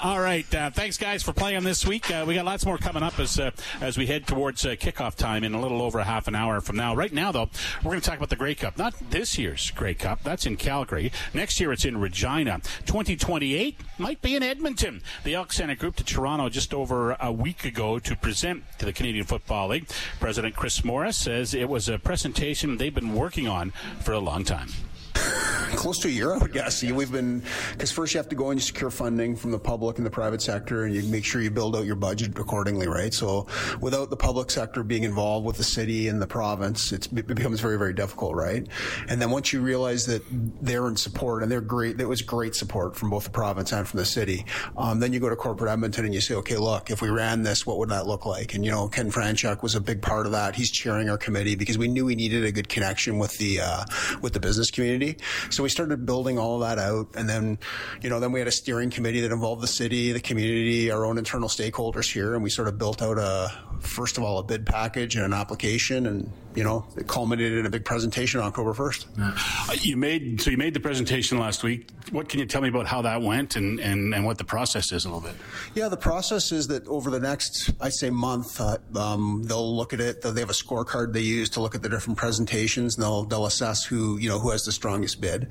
All right. Thanks, guys, for playing this week. We got lots more coming up as we head towards kickoff time in a little over a half an hour from now. Right now, though, we're going to talk about the Grey Cup. Not this year's Grey Cup. That's in Calgary. Next year, it's in Regina. 2028 might be in Edmonton. The Elks sent a group to Toronto just over a week ago to present to the Canadian Football League. President Chris Morris says it was a presentation they've been working on for a long time. Close to a year, I would guess. We've been, because first you have to go and you secure funding from the public and the private sector, and you make sure you build out your budget accordingly, right? So without the public sector being involved with the city and the province, it becomes very, very difficult, right? And then once you realize that they're in support, and they're great, there was great support from both the province and from the city, then you go to corporate Edmonton and you say, okay, look, if we ran this, what would that look like? And, Ken Franchuk was a big part of that. He's chairing our committee because we knew we needed a good connection with the business community. So we started building all of that out, and then, then we had a steering committee that involved the city, the community, our own internal stakeholders here, and we sort of built out first of all, a bid package and an application, and it culminated in a big presentation on October 1st. You made the presentation last week. What can you tell me about how that went and what the process is a little bit? Yeah, the process is that over the next, I'd say, month, they'll look at it. They have a scorecard they use to look at the different presentations, and they'll assess who has the strongest bid.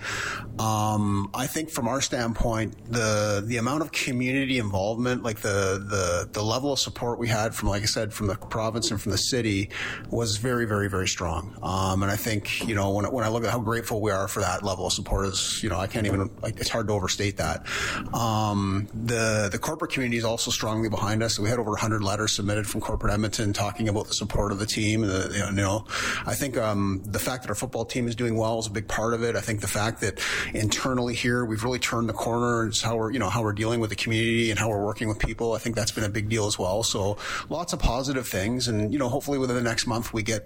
I think from our standpoint, the amount of community involvement, like the level of support we had from, like I said, from the province and from the city was very, very, very strong. And I think, when I look at how grateful we are for that level of support is, I can't even, it's hard to overstate that. The corporate community is also strongly behind us. We had over 100 letters submitted from corporate Edmonton talking about the support of the team. I think the fact that our football team is doing well is a big part of it. I think the fact that internally here we've really turned the corner. It's how we're dealing with the community and how we're working with people. I think that's been a big deal as well. So lots of positive things, and hopefully within the next month we get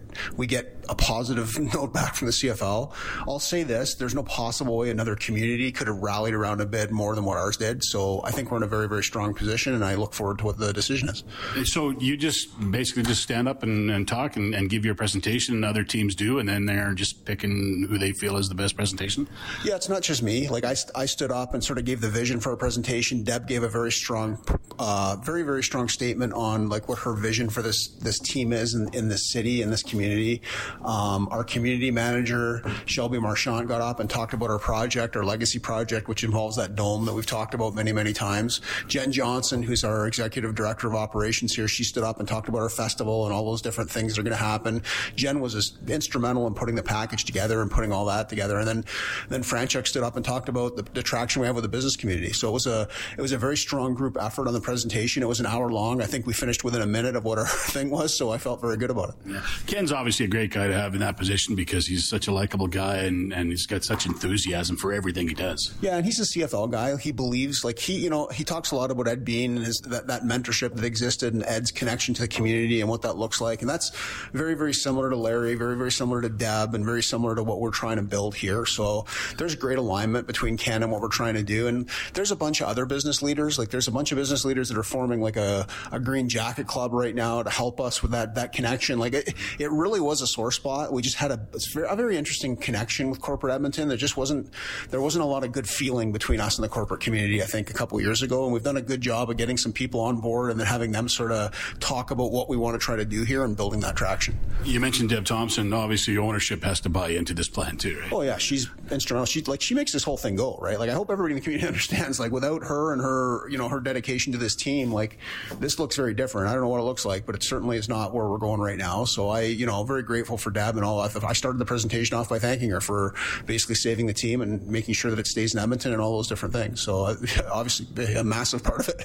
a positive note back from the CFL. I'll say this: there's no possible way another community could have rallied around a bid more than what ours did. So I think we're in a very, very strong position, and I look forward to what the decision is. So you just basically stand up and talk and give your presentation, and other teams do, and then they're just picking who they feel is the best presentation? Yeah, it's not just me. Like I stood up and sort of gave the vision for our presentation. Deb gave a very strong, very, very strong statement on like what her vision for this team is in this city, in this community. Our community manager, Shelby Marchant, got up and talked about our project, our legacy project, which involves that dome that we've talked about many, many times. Jen Johnson, who's our executive director of operations here, she stood up and talked about our festival and all those different things that are going to happen. Jen was instrumental in putting the package together and putting all that together. And then Franchuk stood up and talked about the traction we have with the business community. So it was a very strong group effort on the presentation. It was an hour long. I think we finished within a minute of what our thing was, so I felt very good about it. Yeah. Ken's obviously a great guy to have in that position because he's such a likable guy and he's got such enthusiasm for everything he does. Yeah, and he's a CFL guy. He believes, like he talks a lot about Ed Bean and that mentorship that existed and Ed's connection to the community and what that looks like. And that's very, very similar to Larry, very, very similar to Deb, and very similar to what we're trying to build here. So there's great alignment between Ken and what we're trying to do. And there's a bunch of other business leaders. Like there's a bunch of business leaders that are forming like a Green Jacket Club right now to help us with that connection. Like it really was a sore spot. We just had a very interesting connection with corporate Edmonton. There wasn't a lot of good feeling between us and the corporate community, I think, a couple of years ago. And we've done a good job of getting some people on board and then having them sort of talk about what we want to try to do here and building that traction. You mentioned Deb Thompson. Obviously, ownership has to buy into this plan too, right? Oh yeah, she's instrumental. She makes this whole thing go, right? Like I hope everybody in the community understands, like without her and her, her dedication to this team, like this looks very different. I don't know what it looks like, but it certainly is not where we're going right now. So I'm very grateful for Deb and all that. I started the presentation off by thanking her for basically saving the team and making sure that it stays in Edmonton and all those different things. So obviously a massive part of it.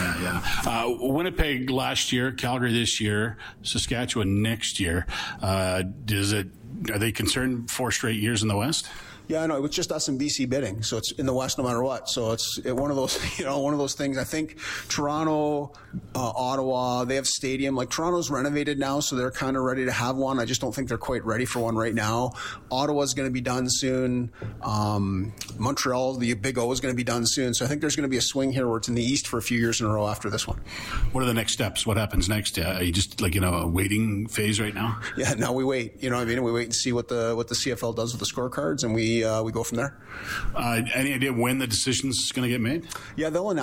Yeah. Winnipeg last year, Calgary this year, Saskatchewan next year. Are they concerned 4 straight years in the West? Yeah, no, it was just us and BC bidding, so it's in the West no matter what. So it's one of those, one of those things. I think Toronto, Ottawa, they have stadium. Like Toronto's renovated now, so they're kind of ready to have one. I just don't think they're quite ready for one right now. Ottawa's going to be done soon. Montreal, the Big O, is going to be done soon. So I think there's going to be a swing here where it's in the East for a few years in a row after this one. What are the next steps? What happens next? Are you just a waiting phase right now? Yeah, now we wait. We wait and see what the CFL does with the scorecards, and we go from there. Any idea when the decision's going to get made? Yeah, they'll announce